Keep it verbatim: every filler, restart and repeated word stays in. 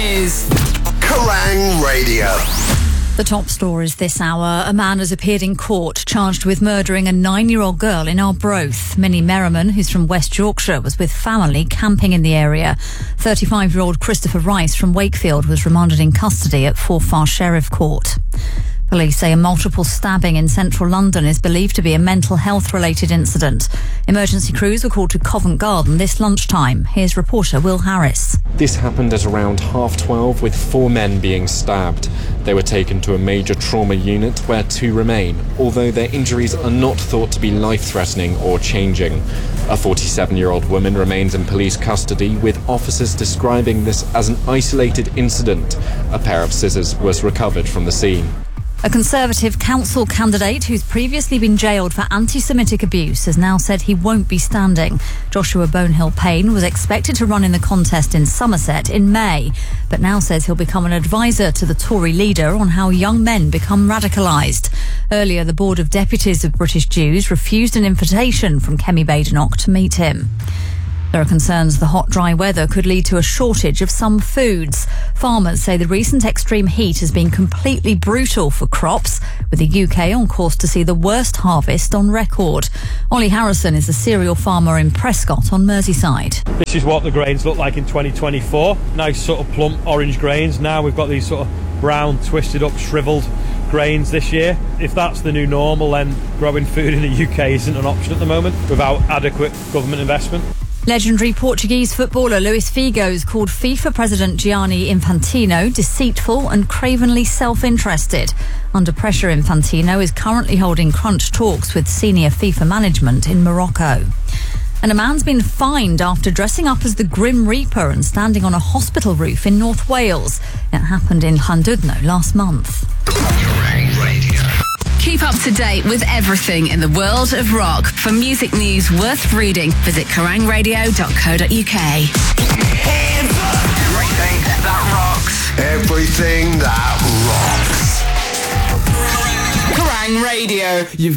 is Kerrang Radio. The top stories this hour. A man has appeared in court charged with murdering a nine-year-old girl in Arbroath. Minnie Merriman, who's from West Yorkshire, was with family camping in the area. thirty-five-year-old Christopher Rice from Wakefield was remanded in custody at Forfar Sheriff Court. Police say a multiple stabbing in central London is believed to be a mental health-related incident. Emergency crews were called to Covent Garden this lunchtime. Here's reporter Will Harris. This happened at around half twelve, with four men being stabbed. They were taken to a major trauma unit where two remain, although their injuries are not thought to be life-threatening or changing. A forty-seven-year-old woman remains in police custody, with officers describing this as an isolated incident. A pair of scissors was recovered from the scene. A Conservative council candidate who's previously been jailed for anti-Semitic abuse has now said he won't be standing. Joshua Bonehill-Payne was expected to run in the contest in Somerset in May, but now says he'll become an advisor to the Tory leader on how young men become radicalised. Earlier, the Board of Deputies of British Jews refused an invitation from Kemi Badenoch to meet him. There are concerns the hot, dry weather could lead to a shortage of some foods. Farmers say the recent extreme heat has been completely brutal for crops, with the U K on course to see the worst harvest on record. Ollie Harrison is a cereal farmer in Prescott on Merseyside. This is what the grains look like in twenty twenty-four. Nice sort of plump orange grains. Now we've got these sort of brown, twisted up, shriveled grains this year. If that's the new normal, then growing food in the U K isn't an option at the moment without adequate government investment. Legendary Portuguese footballer Luis Figo has called FIFA President Gianni Infantino deceitful and cravenly self-interested. Under pressure, Infantino is currently holding crunch talks with senior FIFA management in Morocco. And a man's been fined after dressing up as the Grim Reaper and standing on a hospital roof in North Wales. It happened in Llandudno last month. Kerrang Radio. Keep up to date with everything in the world of rock. For music news worth reading, visit kerrang radio dot co dot uk. Hands up. Everything that rocks. Everything that rocks. Kerrang Radio. You've